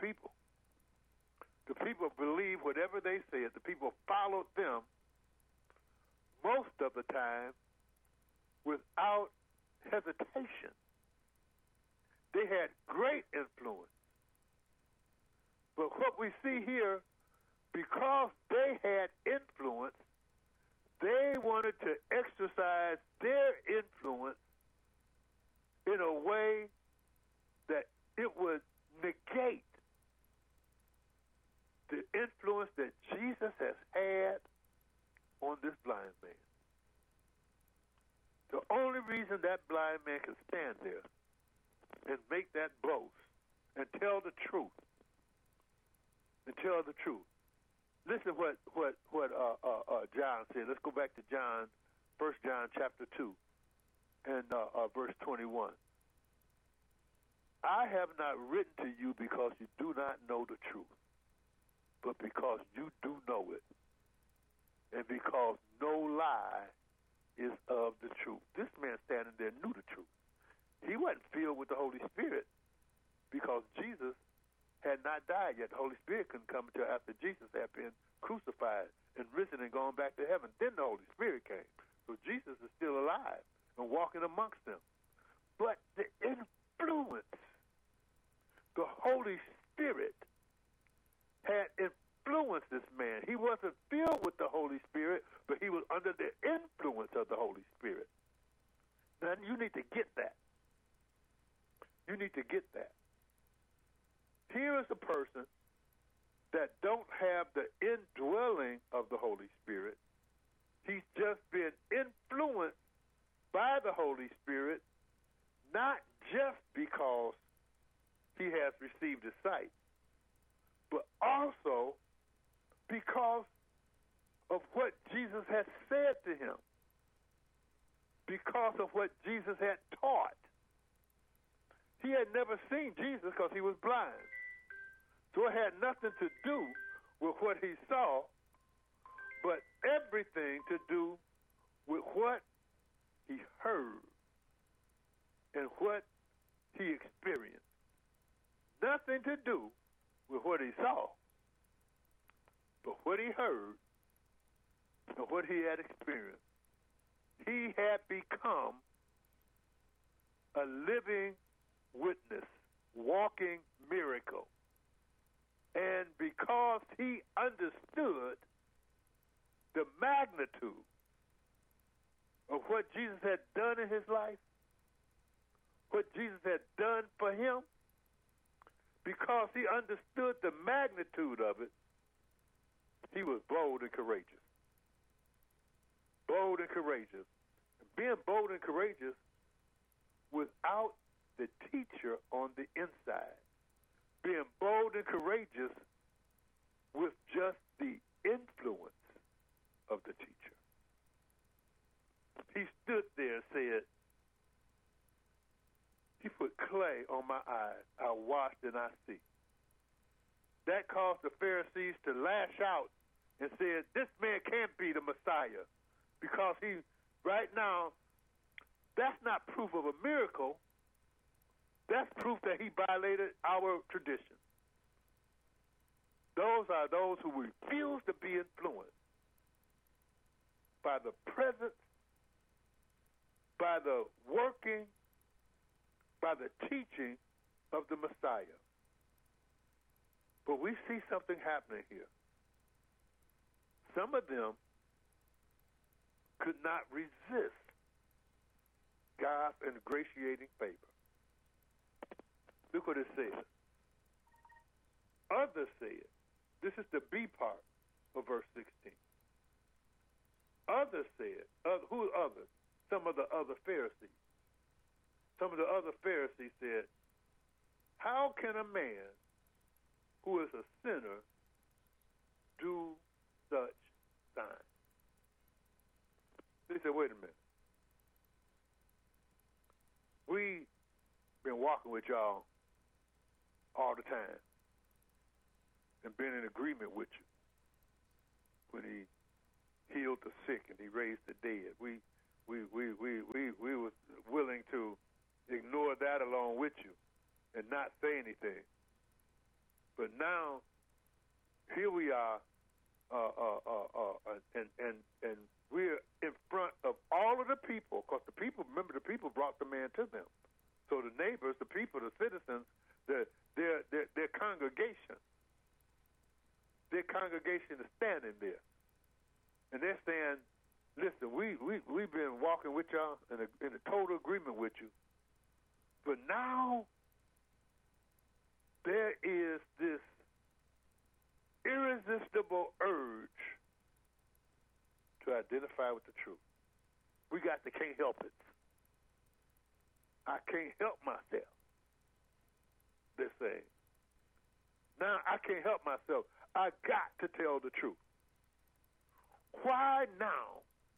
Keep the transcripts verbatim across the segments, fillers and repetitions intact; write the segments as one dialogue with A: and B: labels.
A: people. The people believed whatever they said. The people followed them most of the time without hesitation. They had great influence. But what we see here, because they had influence, they wanted to exercise their influence in a way that it would negate the influence that Jesus has had on this blind man. The only reason that blind man can stand there and make that boast and tell the truth, and tell the truth. Listen what what what uh, uh, uh, John said. Let's go back to John, First John chapter two, and uh, uh, verse twenty-one. I have not written to you because you do not know the truth, but because you do know it, and because no lie is of the truth. This man standing there knew the truth. He wasn't filled with the Holy Spirit because Jesus had not died yet. The Holy Spirit couldn't come until after Jesus had been crucified and risen and gone back to heaven. Then the Holy Spirit came. So Jesus is still alive and walking amongst them. But the influence, the Holy Spirit had influenced this man. He wasn't filled with the Holy Spirit, but he was under the influence of the Holy Spirit. Now, you need to get that. You need to get that. Here is a person that don't have the indwelling of the Holy Spirit. He's just been influenced by the Holy Spirit, not just because he has received his sight, but also because of what Jesus has said to him, because of what Jesus had taught. He had never seen Jesus because he was blind. So it had nothing to do with what he saw, but everything to do with what he heard and what he experienced. Nothing to do with what he saw, but what he heard and what he had experienced. He had become a living witness, walking miracle. And because he understood the magnitude of what Jesus had done in his life, what Jesus had done for him, because he understood the magnitude of it, he was bold and courageous. Bold and courageous. And being bold and courageous without the teacher on the inside. Being bold and courageous with just the influence of the teacher. He stood there and said, he put clay on my eyes. I washed and I see. That caused the Pharisees to lash out and said, this man can't be the Messiah because he, right now, that's not proof of a miracle. That's proof that he violated our tradition. Those are those who refuse to be influenced by the presence, by the working, by the teaching of the Messiah. But we see something happening here. Some of them could not resist God's ingratiating favor. Look what it says. Others said, this is the B part of verse sixteen. Others said, uh, who are others? Some of the other Pharisees. Some of the other Pharisees said, how can a man who is a sinner do such signs? They said, wait a minute. We've been walking with y'all all the time and been in agreement with you when he healed the sick and he raised the dead. We we we we we, we was willing to ignore that along with you and not say anything. But But now, here we are, uh, uh, uh, uh, and, and, and we're in front of all of the people, because the people, remember, the people brought the man to them. So the neighbors, the people, the citizens, the, their, their, their congregation, their congregation is standing there. And they're saying, listen, we, we, we've been walking with y'all in a, in a total agreement with you. But now there is this irresistible urge to identify with the truth. We got to can't help it. I can't help myself, they're saying. Now I can't help myself. I got to tell the truth. Why now?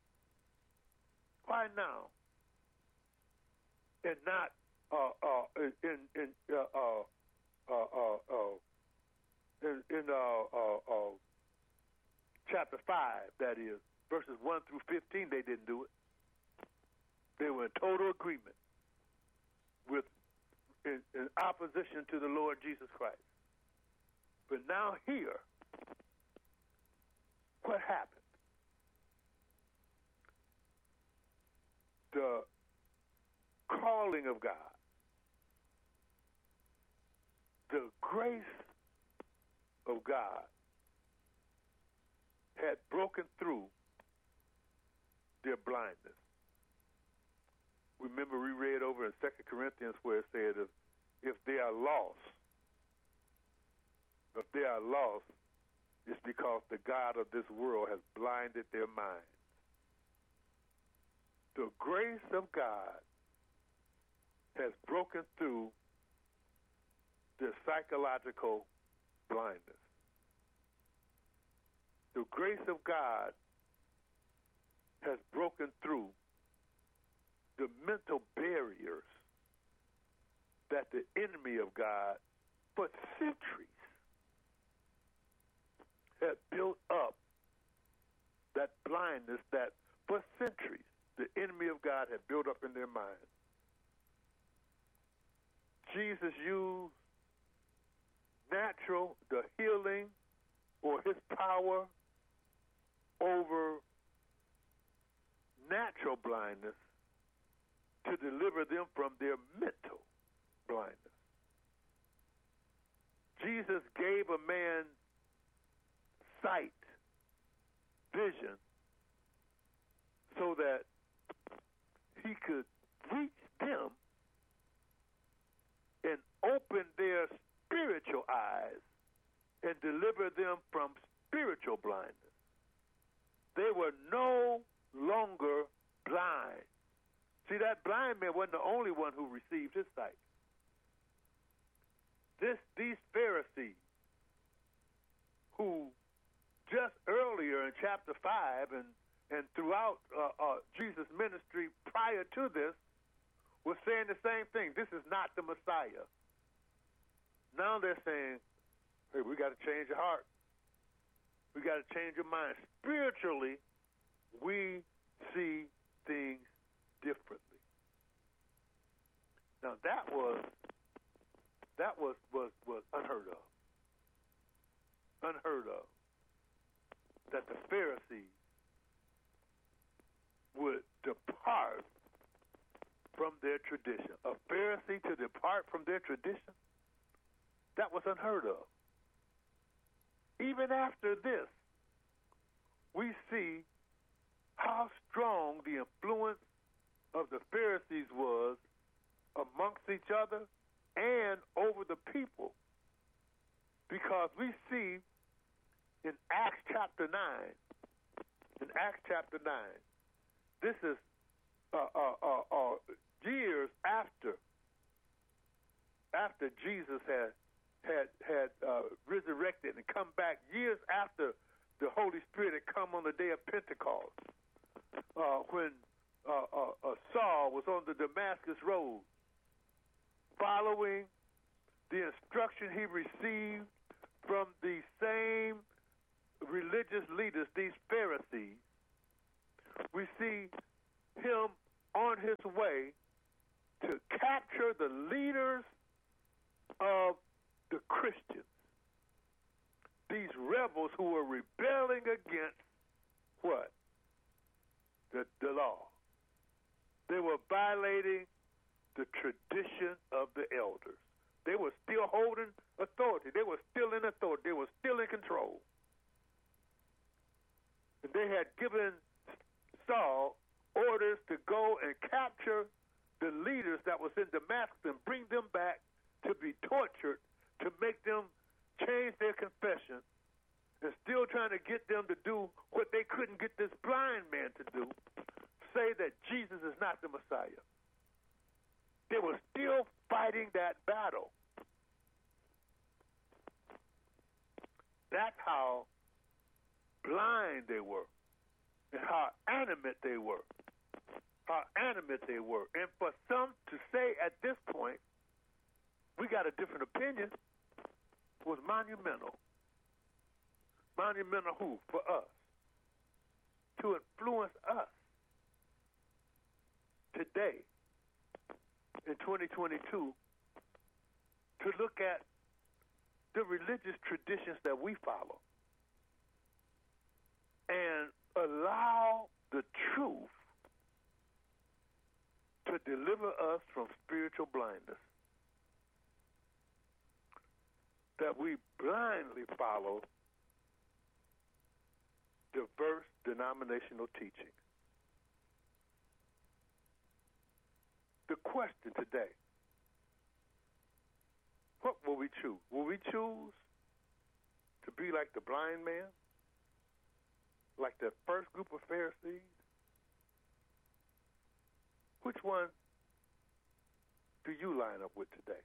A: Why now? And not uh, uh, in in uh, uh, uh, uh, uh, in, in uh, uh, uh, chapter five, that is, verses one through fifteen. They didn't do it. They were in total agreement with in, in opposition to the Lord Jesus Christ. But now here, what happened? The calling of God, the grace of God had broken through their blindness. Remember, we read over in Second Corinthians where it said, if, if they are lost, if they are lost, it's because the God of this world has blinded their minds. The grace of God has broken through their psychological blindness. The grace of God has broken through the mental barriers that the enemy of God for centuries had built up, that blindness that for centuries the enemy of God had built up in their minds. Jesus used natural, the healing, or his power over natural blindness to deliver them from their mental blindness. Jesus gave a man sight, vision, so that he could reach them and open their spiritual eyes and deliver them from spiritual blindness. They were no longer blind. See, that blind man wasn't the only one who received his sight. This, these Pharisees, who just earlier in chapter five and, and throughout uh, uh, Jesus' ministry prior to this, were saying the same thing. This is not the Messiah. Now they're saying, hey, we got to change your heart. We got to change your mind. Spiritually, we see things differently. Now that was that was, was, was unheard of. Unheard of. That the Pharisees would depart from their tradition. A Pharisee to depart from their tradition? That was unheard of. Even after this, we see how strong the influence of the Pharisees was amongst each other and over the people. Because we see in Acts chapter nine, in Acts chapter nine, this is uh, uh, uh, uh, years after, after Jesus had had had uh, resurrected and come back, years after the Holy Spirit had come on the day of Pentecost, uh, when uh, uh, uh, Saul was on the Damascus road, following the instruction he received from the same religious leaders, these Pharisees. We see him on his way to capture the leaders of the Christians, these rebels who were rebelling against what? The, the law. They were violating the tradition of the elders. They were still holding authority. They were still in authority. They were still in control. And they had given Saul orders to go and capture the leaders that was in Damascus and bring them back to be tortured, to make them change their confession, and still trying to get them to do what they couldn't get this blind man to do, say that Jesus is not the Messiah. They were still fighting that battle. That's how blind they were and how animate they were. How animate they were. And for some to say at this point, we got a different opinion, was monumental. Monumental who? For us. To influence us today, in twenty twenty-two, to look at the religious traditions that we follow and allow the truth to deliver us from spiritual blindness. That we blindly follow diverse denominational teaching. The question today, what will we choose? Will we choose to be like the blind man? Like that first group of Pharisees? Which one do you line up with today?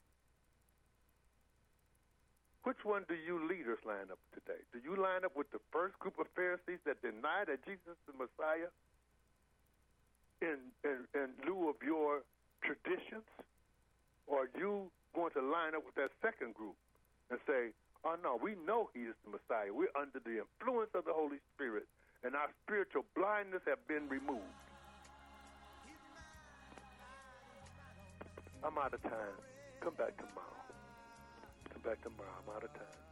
A: Which one do you leaders line up with today? Do you line up with the first group of Pharisees that deny that Jesus is the Messiah in, in, in lieu of your traditions? Or are you going to line up with that second group and say, oh, no, we know he is the Messiah. We're under the influence of the Holy Spirit, and our spiritual blindness have been removed. I'm out of time. Come back tomorrow. Come back tomorrow. I'm out of time.